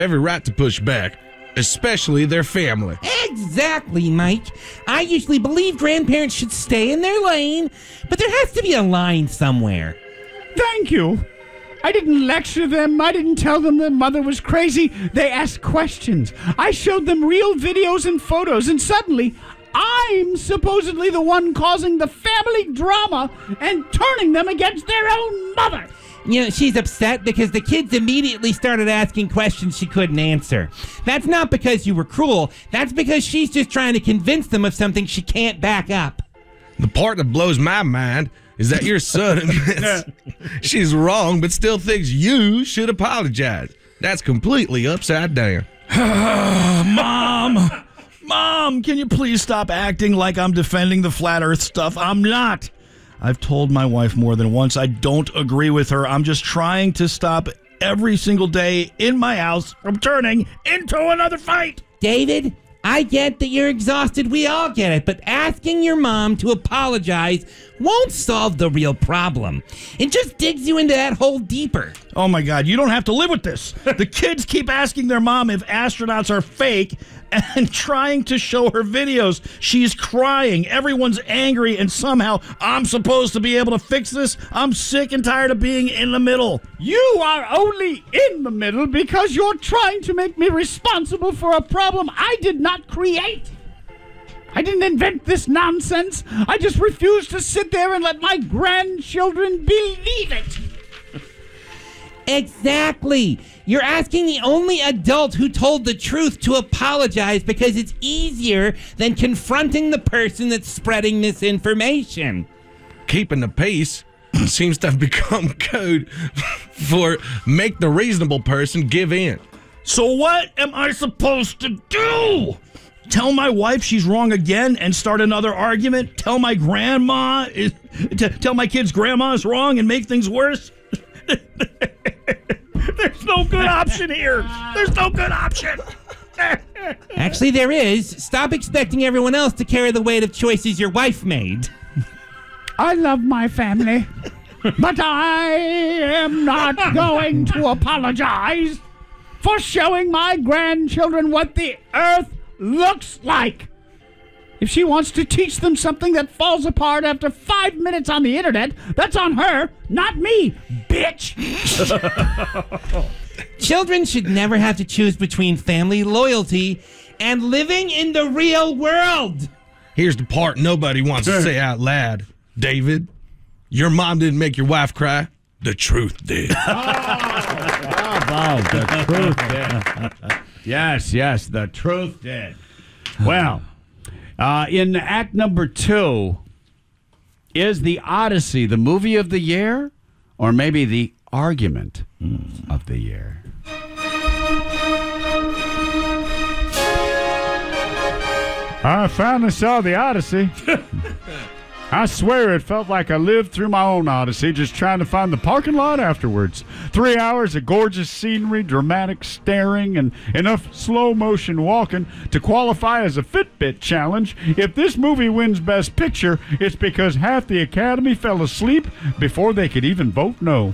every right to push back, especially their family. Exactly, Mike. I usually believe grandparents should stay in their lane, but there has to be a line somewhere. Thank you. I didn't lecture them. I didn't tell them their mother was crazy. They asked questions. I showed them real videos and photos, and suddenly I'm supposedly the one causing the family drama and turning them against their own mother. You know, she's upset because the kids immediately started asking questions she couldn't answer. That's not because you were cruel. That's because she's just trying to convince them of something she can't back up. The part that blows my mind is that your son admits she's wrong but still thinks you should apologize. That's completely upside down. Mom, can you please stop acting like I'm defending the flat earth stuff? I'm not. I've told my wife more than once I don't agree with her. I'm just trying to stop every single day in my house from turning into another fight. David, I get that you're exhausted. We all get it. But asking your mom to apologize won't solve the real problem. It just digs you into that hole deeper. Oh, my God. You don't have to live with this. The kids keep asking their mom if astronauts are fake and trying to show her videos. She's crying. Everyone's angry, and somehow I'm supposed to be able to fix this. I'm sick and tired of being in the middle. You are only in the middle because you're trying to make me responsible for a problem I did not create. I didn't invent this nonsense. I just refuse to sit there and let my grandchildren believe it. Exactly. You're asking the only adult who told the truth to apologize because it's easier than confronting the person that's spreading misinformation. Keeping the peace seems to have become code for make the reasonable person give in. So what am I supposed to do? Tell my wife she's wrong again and start another argument? Tell my kids grandma is wrong and make things worse? There's no good option here. There's no good option. Actually, there is. Stop expecting everyone else to carry the weight of choices your wife made. I love my family, but I am not going to apologize for showing my grandchildren what the earth looks like. If she wants to teach them something that falls apart after 5 minutes on the internet, that's on her, not me, bitch. Children should never have to choose between family loyalty and living in the real world. Here's the part nobody wants to say out loud. David, your mom didn't make your wife cry. The truth did. The truth did. Yes, the truth did. Well, in act number 2, is the Odyssey the movie of the year or maybe the argument of the year? I finally saw the Odyssey. I swear it felt like I lived through my own Odyssey just trying to find the parking lot afterwards. 3 hours of gorgeous scenery, dramatic staring, and enough slow-motion walking to qualify as a Fitbit challenge. If this movie wins Best Picture, it's because half the Academy fell asleep before they could even vote no.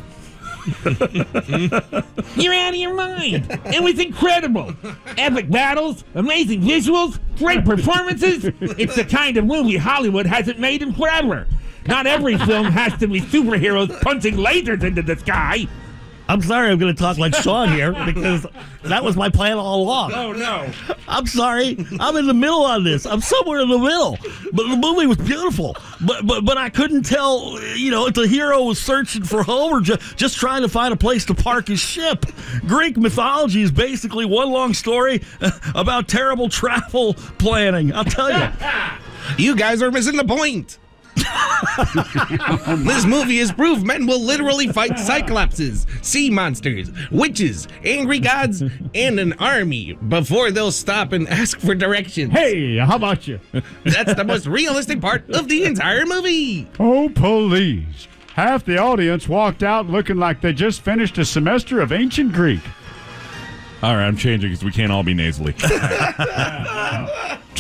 You're out of your mind. It was incredible. Epic battles, amazing visuals, great performances. It's the kind of movie Hollywood hasn't made in forever. Not every film has to be superheroes punching lasers into the sky. I'm sorry I'm going to talk like Sean here because that was my plan all along. Oh, no. I'm sorry. I'm in the middle on this. I'm somewhere in the middle. But the movie was beautiful. But I couldn't tell, if the hero was searching for home or just trying to find a place to park his ship. Greek mythology is basically one long story about terrible travel planning. I'll tell you. You guys are missing the point. This movie has proved men will literally fight cyclopses, sea monsters, witches, angry gods, and an army before they'll stop and ask for directions. Hey, how about you? That's the most realistic part of the entire movie. Oh, please. Half the audience walked out looking like they just finished a semester of ancient Greek. All right, I'm changing because we can't all be nasally.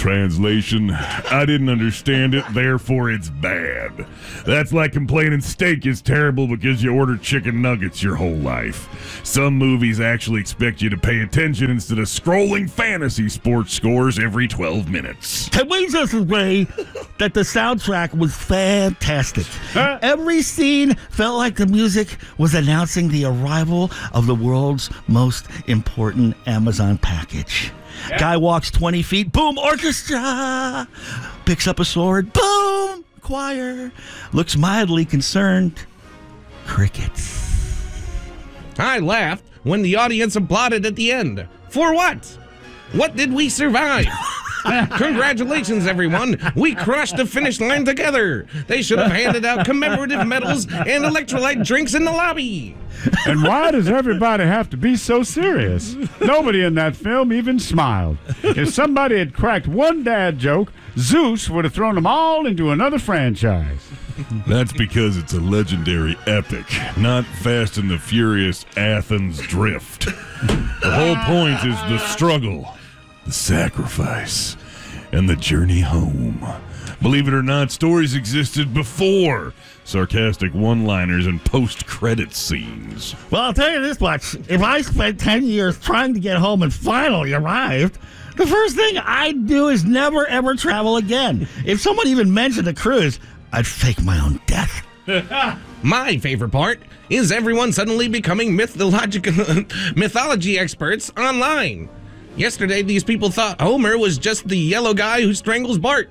Translation, I didn't understand it, therefore it's bad. That's like complaining steak is terrible because you order chicken nuggets your whole life. Some movies actually expect you to pay attention instead of scrolling fantasy sports scores every 12 minutes. Can we just agree that the soundtrack was fantastic? Every scene felt like the music was announcing the arrival of the world's most important Amazon package. Yeah. Guy walks 20 feet, boom, orchestra. Picks up a sword, boom, choir. Looks mildly concerned, crickets. I laughed when the audience applauded at the end. For what? What did we survive? Congratulations, everyone. We crossed the finish line together. They should have handed out commemorative medals and electrolyte drinks in the lobby. And why does everybody have to be so serious? Nobody in that film even smiled. If somebody had cracked one dad joke, Zeus would have thrown them all into another franchise. That's because it's a legendary epic, not Fast and the Furious Athens Drift. The whole point is the struggle, the sacrifice, and the journey home. Believe it or not, stories existed before sarcastic one-liners and post-credit scenes. Well, I'll tell you this much. If I spent 10 years trying to get home and finally arrived, the first thing I'd do is never, ever travel again. If someone even mentioned a cruise, I'd fake my own death. My favorite part is everyone suddenly becoming mythology experts online. Yesterday, these people thought Homer was just the yellow guy who strangles Bart.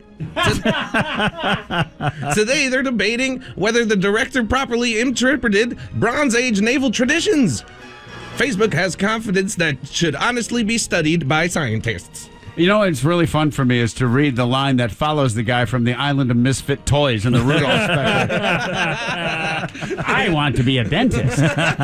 Today, they're debating whether the director properly interpreted Bronze Age naval traditions. Facebook has confidence that should honestly be studied by scientists. You know what's really fun for me is to read the line that follows the guy from the Island of Misfit Toys in the Rudolph special. I want to be a dentist.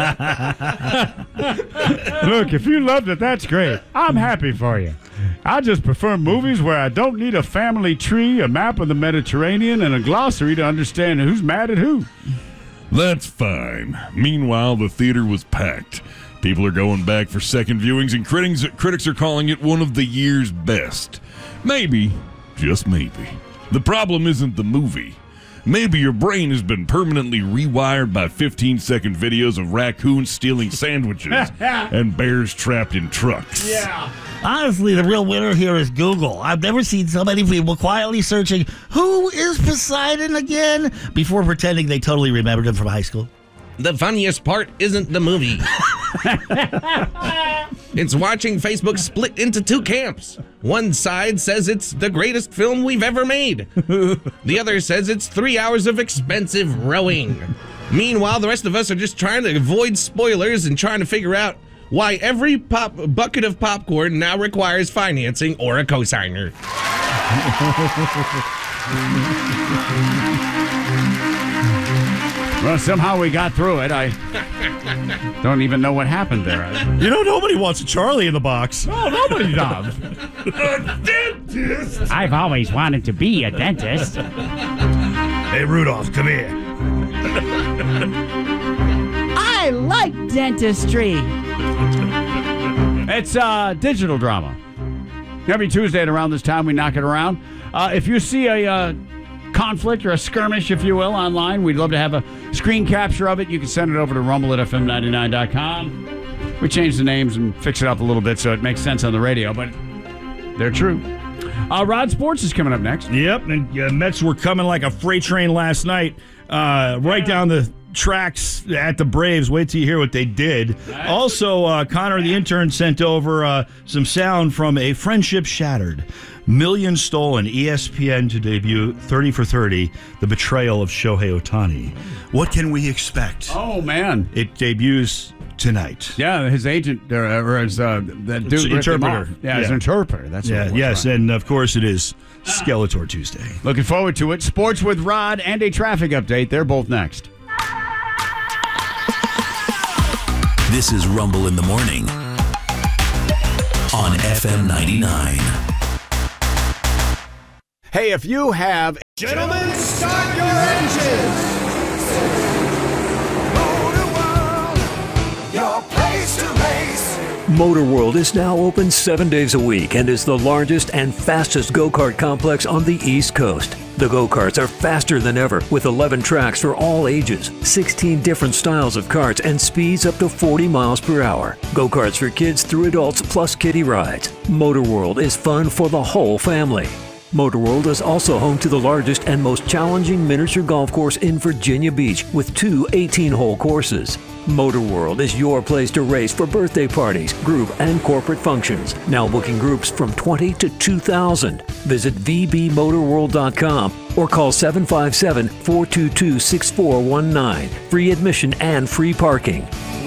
Look, if you loved it, that's great. I'm happy for you. I just prefer movies where I don't need a family tree, a map of the Mediterranean, and a glossary to understand who's mad at who. That's fine. Meanwhile, the theater was packed. People are going back for second viewings, and critics are calling it one of the year's best. Maybe, just maybe. The problem isn't the movie. Maybe your brain has been permanently rewired by 15-second videos of raccoons stealing sandwiches and bears trapped in trucks. Yeah. Honestly, the real winner here is Google. I've never seen so many people quietly searching, who is Poseidon again, before pretending they totally remembered him from high school. The funniest part isn't the movie. It's watching Facebook split into two camps. One side says it's the greatest film we've ever made. The other says it's 3 hours of expensive rowing. Meanwhile, the rest of us are just trying to avoid spoilers and trying to figure out why every bucket of popcorn now requires financing or a cosigner. Well, somehow we got through it. I don't even know what happened there. You know, nobody wants a Charlie in the box. Oh, nobody does. A dentist! I've always wanted to be a dentist. Hey, Rudolph, come here. I like dentistry. It's digital drama. Every Tuesday at around this time, we knock it around. If you see a conflict or a skirmish, if you will, online, we'd love to have a screen capture of it. You can send it over to rumble@fm99.com. We change the names and fix it up a little bit so it makes sense on the radio, but they're true. Rod Sports is coming up next. Yep, and Mets were coming like a freight train last night, right down the tracks at the Braves. Wait till you hear what they did. Also, Connor the intern sent over some sound from A Friendship Shattered. Millions stolen, ESPN to debut 30 for 30, the betrayal of Shohei Ohtani. What can we expect? Oh, man. It debuts tonight. Yeah, his agent, or his, that dude. Interpreter. Yeah, his interpreter. That's what it was, yes, right. And of course it is Skeletor Tuesday. Looking forward to it. Sports with Rod and a traffic update. They're both next. This is Rumble in the Morning on FM 99. Hey, if you have... Gentlemen, start your engines! Motor World, your place to race. Motor World is now open 7 days a week and is the largest and fastest go-kart complex on the East Coast. The go-karts are faster than ever with 11 tracks for all ages, 16 different styles of carts, and speeds up to 40 miles per hour. Go-karts for kids through adults plus kiddie rides. Motor World is fun for the whole family. Motor World is also home to the largest and most challenging miniature golf course in Virginia Beach with 2 18-hole courses. Motor World is your place to race for birthday parties, group, and corporate functions. Now booking groups from 20 to 2,000. Visit vbmotorworld.com or call 757-422-6419. Free admission and free parking.